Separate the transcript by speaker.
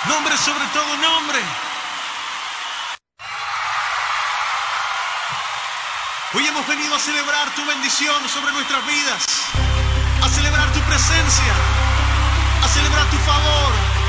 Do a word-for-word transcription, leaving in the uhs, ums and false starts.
Speaker 1: Nombre sobre todo nombre. Hoy hemos venido a celebrar tu bendición sobre nuestras vidas, a celebrar tu presencia, a celebrar tu favor.